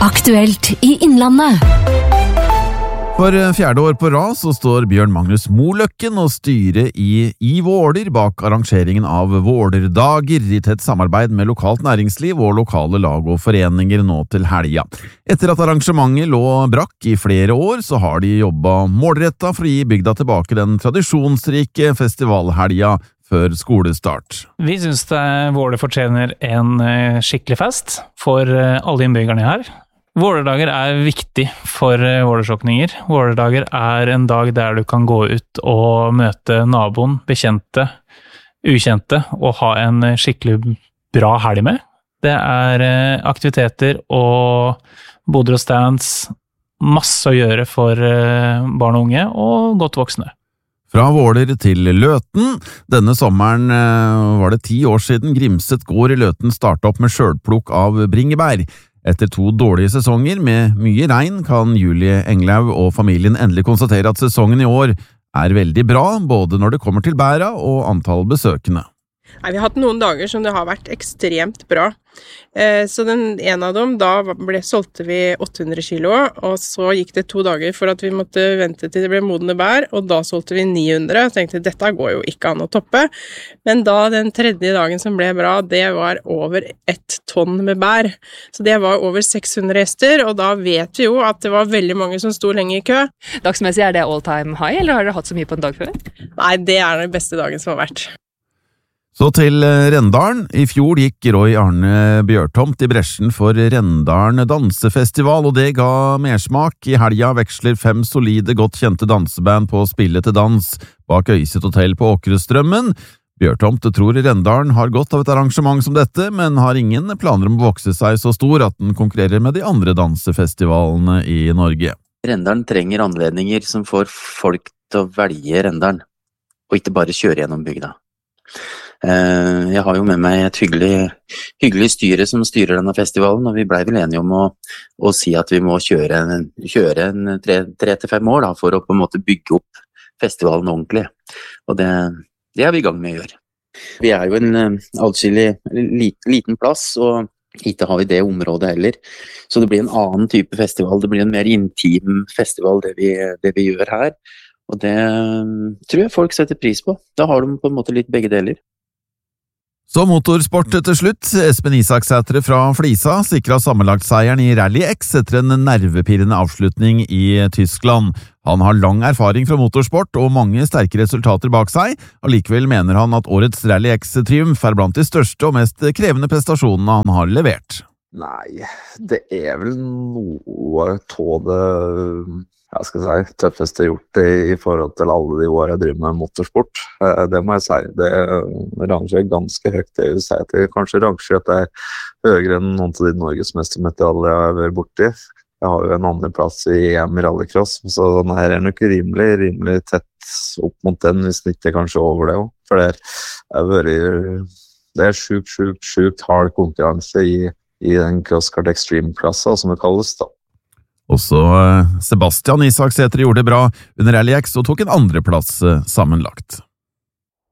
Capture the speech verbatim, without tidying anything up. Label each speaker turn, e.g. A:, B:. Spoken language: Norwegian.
A: Aktuelt i Innlandet.
B: For fjerde år på rad så står Bjørn Magnus Moløkken og styret i I Våler bak arrangeringen av Vålerdager i tett samarbeid med lokalt næringsliv og lokale lag og foreninger nå til helga. Etter at arrangementet lå brakk i flere år, så har de jobbet målrettet for å gi bygda tilbake den tradisjonsrike festivalhelga før skolestart.
C: Vi synes Våler fortjener en skikkelig fest for alle innbyggerne her. Vålerdager er viktig for vålersokninger. Vålerdager er en dag der du kan gå ut og møte naboen, bekjente, ukjente, og ha en skikkelig bra helg med. Det er aktiviteter og boder og stands, masse å gjøre for barn og unge og godt voksne.
B: Fra Våler til Løten. Denne sommeren var det ti år siden Grimset gård i Løten startet opp med selvplukk av bringebær. Etter to dårlige sesonger med mye regn kan Julie Englaug og familien endelig konstatere at sesongen i år er veldig bra, både når det kommer til bæra og antall besøkende.
D: Nei, vi har hatt noen dager som det har vært ekstremt bra. Eh, så den ene av dem, da ble, solgte vi åtte hundre kilo, og så gikk det to dager for at vi måtte vente til det ble modne bær, og da solgte vi ni hundre. Jeg tenkte, dette går jo ikke an å toppe. Men da den tredje dagen som ble bra, det var over ett tonn med bær. Så det var over seks hundre gjester, og da vet vi jo at det var veldig mange som sto lenge i kø.
E: Dagsmessig, er det all time high, eller har dere hatt så mye på en dag før?
D: Nei, det er den beste dagen som har vært.
B: Så til Rendalen. I fjor gikk Roy Arne Bjørtomt i bresjen for Rendalen dansefestival, og det ga mersmak. I helga veksler fem solide, godt kjente danseband på å spille til dans bak Øyset hotell på Åkrestrømmen. Bjørtomt tror Rendalen har godt av et arrangement som dette, men har ingen planer om å vokse seg så stor at den konkurrerer med de andre dansefestivalene i Norge.
F: Rendalen trenger anledninger som får folk til å velge Rendalen, og ikke bare kjøre gjennom bygda. Jeg har jo med meg et hyggelig, hyggelig styre som styrer denne festivalen, og vi ble vel enige om å, å si at vi må kjøre, kjøre en tre, tre til fem år da, for å på en måte bygge opp festivalen ordentlig. Og det, det er vi i gang med å gjøre. Vi er jo en adskillig liten plass, og ikke har vi det området heller. Så det blir en annen type festival, det blir en mer intim festival det vi, det vi gjør her. Og det tror jeg folk setter pris på. Da har de på en måte litt begge deler.
B: Så motorsport til slutt. Espen Isaksætre fra Flisa sikret sammenlagtseieren i Rally X etter en nervepirrende avslutning i Tyskland. Han har lang erfaring fra motorsport og mange sterke resultater bak seg, og likevel mener han at årets Rally X-triumf er blant de største og mest krevende prestasjonene han har levert.
G: Nei, det er vel noe av det jeg skal si, tøffeste jeg har gjort i, i forhold til alle de år jeg driver med motorsport. Det må jeg si. Det rangerer ganske høyt. Det vil si at jeg kanskje rangerer at det er høyere enn noen av de norgesmestermedaljer jeg har vært borti. Jeg har jo en andre plass i E M i rallycross, så denne her er nok rimelig, rimelig tett opp mot den, hvis det ikke er kanskje over det også. For det er, er vært, det er sjukt, sjukt, sjukt hard konkurranse i, i den CrossKart Extreme-klassa, som det kalles da.
B: Også Sebastian Isaksætre gjorde det bra under Rally X og tok en andreplass sammenlagt.